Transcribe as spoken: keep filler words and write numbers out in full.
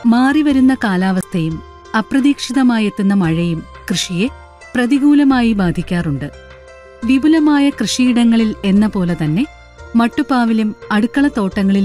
മാറിവരുന്ന കാലാവസ്ഥയും അപ്രതീക്ഷിതമായെത്തുന്ന മഴയും കൃഷിയെ പ്രതികൂലമായി ബാധിക്കാറുണ്ട്. വിപുലമായ കൃഷിയിടങ്ങളിൽ എന്ന പോലെ തന്നെ മട്ടുപ്പാവിലും അടുക്കളത്തോട്ടങ്ങളിൽ